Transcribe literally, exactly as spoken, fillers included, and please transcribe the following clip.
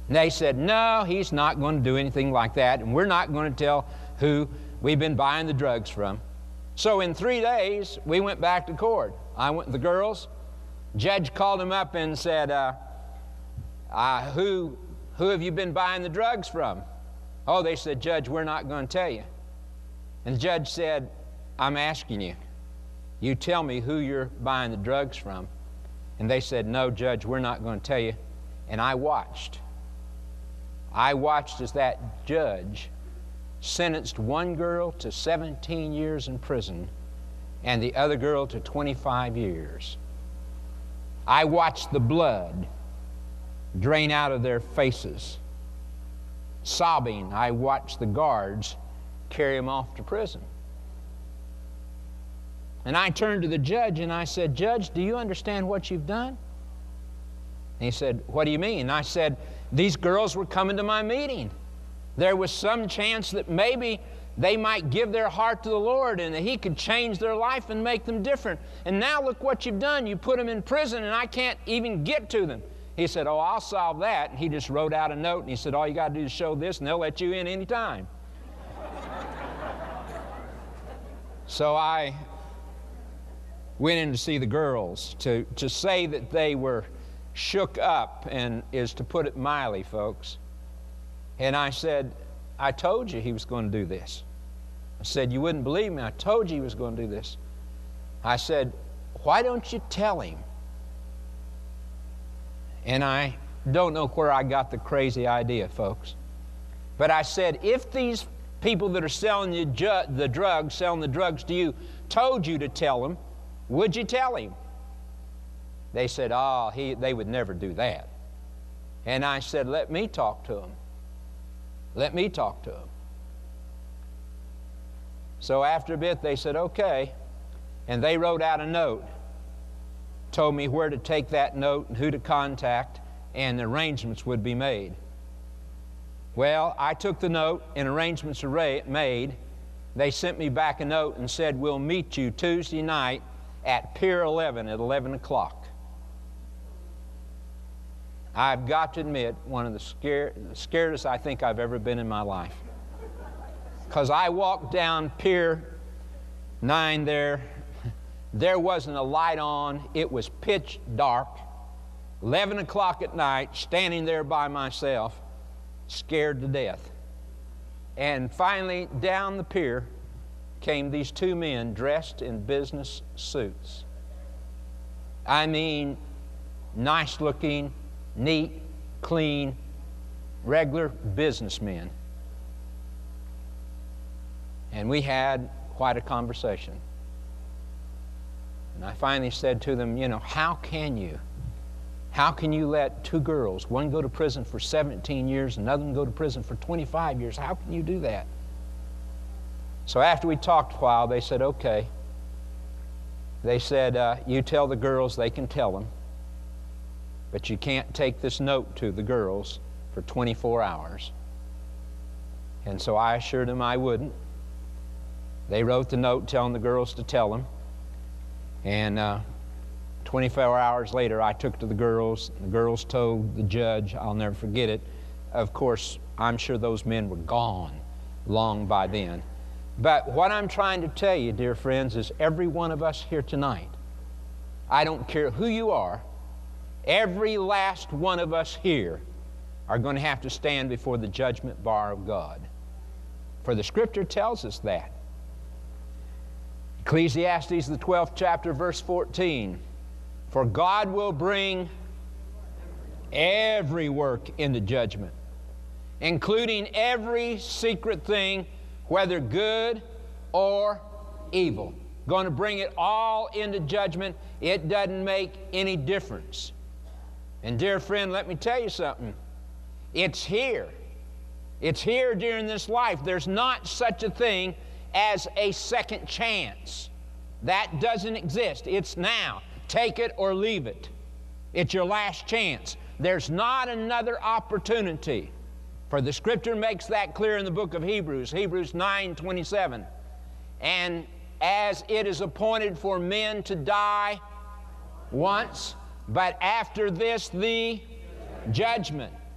And they said, no, he's not going to do anything like that, and we're not going to tell who we've been buying the drugs from. So in three days, we went back to court. I went with the girls. Judge called them up and said, uh, uh, who, who have you been buying the drugs from? Oh, they said, Judge, we're not going to tell you. And the judge said, I'm asking you. You tell me who you're buying the drugs from. And they said, no, Judge, we're not going to tell you. And I watched. I watched as that judge sentenced one girl to seventeen years in prison and the other girl to twenty-five years. I watched the blood drain out of their faces. Sobbing, I watched the guards carry them off to prison. And I turned to the judge and I said, Judge, do you understand what you've done? And he said, what do you mean? And I said, these girls were coming to my meeting. There was some chance that maybe they might give their heart to the Lord and that He could change their life and make them different. And now look what you've done. You put them in prison and I can't even get to them. He said, oh, I'll solve that. And he just wrote out a note and he said, all you got to do is show this and they'll let you in any time. So I went in to see the girls. To, to say that they were shook up and is to put it mildly, folks. And I said, I told you he was going to do this. I said, you wouldn't believe me. I told you he was going to do this. I said, why don't you tell him? And I don't know where I got the crazy idea, folks. But I said, if these people that are selling you ju- the drugs, selling the drugs to you, told you to tell them, would you tell him? They said, oh, he, they would never do that. And I said, let me talk to him. Let me talk to him. So after a bit, they said, okay. And they wrote out a note, told me where to take that note and who to contact, and the arrangements would be made. Well, I took the note and arrangements were made. They sent me back a note and said, we'll meet you Tuesday night at Pier eleven at eleven o'clock. I've got to admit, one of the, scare, the scaredest I think I've ever been in my life. Because I walked down Pier nine there. There wasn't a light on. It was pitch dark. eleven o'clock at night, standing there by myself, scared to death. And finally, down the pier came these two men dressed in business suits. I mean, nice looking, neat, clean, regular businessmen. And we had quite a conversation. And I finally said to them, you know, how can you? How can you let two girls, one go to prison for seventeen years, another one go to prison for twenty-five years? How can you do that? So after we talked a while, they said, okay. They said, uh, you tell the girls they can tell them, but you can't take this note to the girls for twenty-four hours. And so I assured them I wouldn't. They wrote the note telling the girls to tell them. And uh, twenty-four hours later, I took to the girls. The girls told the judge, I'll never forget it. Of course, I'm sure those men were gone long by then. But what I'm trying to tell you, dear friends, is every one of us here tonight, I don't care who you are, every last one of us here are going to have to stand before the judgment bar of God. For the Scripture tells us that. Ecclesiastes, the twelfth chapter, verse fourteen. For God will bring every work into judgment, including every secret thing, whether good or evil. Going to bring it all into judgment. It doesn't make any difference. And dear friend, let me tell you something. It's here. It's here during this life. There's not such a thing as a second chance. That doesn't exist. It's now. Take it or leave it. It's your last chance. There's not another opportunity. For the Scripture makes that clear in the book of Hebrews, Hebrews nine twenty-seven. And as it is appointed for men to die once, but after this the judgment.